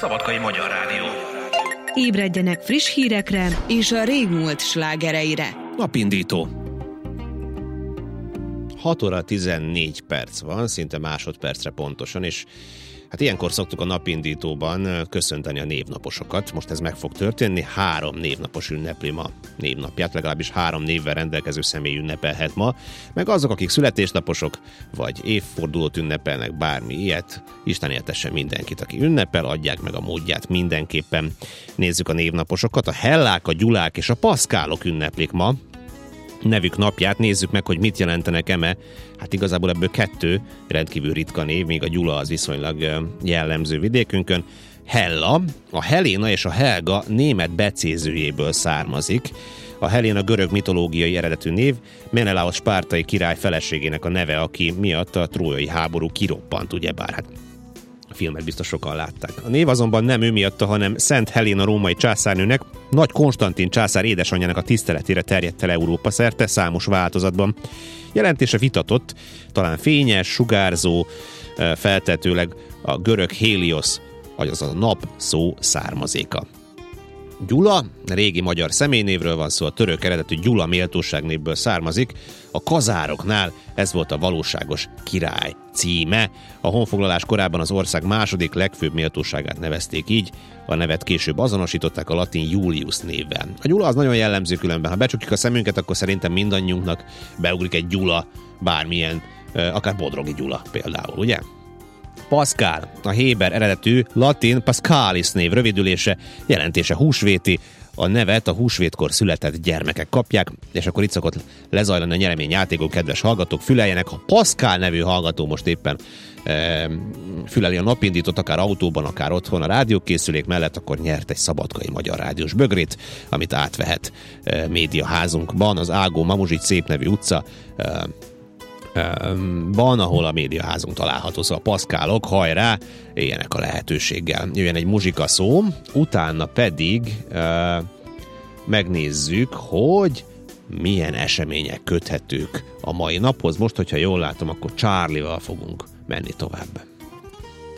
Szabadkai Magyar Rádió. Ébredjenek friss hírekre és a régmúlt slágereire. Napindító. 6 óra 14 perc van, szinte másodpercre pontosan, és hát ilyenkor szoktuk a napindítóban köszönteni a névnaposokat. Most ez meg fog történni, 3 névnapos ünnepli ma névnapját, legalábbis 3 névvel rendelkező személy ünnepelhet ma, meg azok, akik születésnaposok, vagy évfordulót ünnepelnek, bármi ilyet, Isten éltesse mindenkit, aki ünnepel, adják meg a módját mindenképpen. Nézzük a névnaposokat, a Hellák, a Gyulák és a Paszkálok ünneplik ma nevük napját, nézzük meg, hogy mit jelentenek eme. Hát igazából ebből 2 rendkívül ritka név, még a Gyula az viszonylag jellemző vidékünkön. Hella, a Heléna és a Helga német becézőjéből származik. A Heléna görög mitológiai eredetű név, Menelaos spártai király feleségének a neve, aki miatt a trójai háború kiroppant, ugyebár hát a filmet biztos sokan látták. A név azonban nem ő miatta, hanem Szent Heléna római császárnőnek, Nagy Konstantin császár édesanyjának a tiszteletére terjedt el Európa szerte számos változatban. Jelentése vitatott, talán fényes, sugárzó, feltetőleg a görög Héliosz, azaz a nap szó származéka. Gyula, régi magyar személynévről van szó, a török eredetű Gyula méltóságnévből származik. A kazároknál ez volt a valóságos király címe. A honfoglalás korában az ország második legfőbb méltóságát nevezték így, a nevet később azonosították a latin Julius névvel. A Gyula az nagyon jellemző különben, ha becsukjuk a szemünket, akkor szerintem mindannyiunknak beugrik egy Gyula, bármilyen, akár Bodrogi Gyula például, ugye? Paszkál, a héber eredetű latin Pascalis név rövidülése, jelentése húsvéti, a nevet a húsvétkor született gyermekek kapják, és akkor itt szokott lezajlani a nyereményjátékok, kedves hallgatók, füleljenek. Ha Paszkál nevű hallgató most éppen füleli a napindítót, akár autóban, akár otthon a rádiókészülék mellett, akkor nyert egy Szabadkai Magyar Rádiós bögrét, amit átvehet médiaházunkban, az Ágó Mamuzsics szép nevű utca van, ahol a médiaházunk található, szóval Paszkálok, hajrá, éljenek a lehetőséggel. Jöjjön egy muzsika szó, utána pedig megnézzük, hogy milyen események köthetők a mai naphoz. Most, hogyha jól látom, akkor Charlie-val fogunk menni tovább.